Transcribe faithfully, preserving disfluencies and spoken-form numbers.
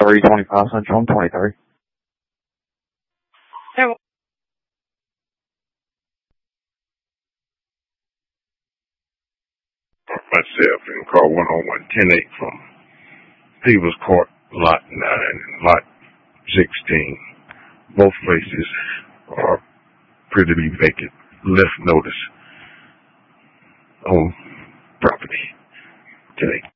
three twenty-five Central. I'm twenty-three. So myself in car one oh one ten eight from People's Court, lot nine and lot sixteen. Both places are pretty vacant. Left notice on property today.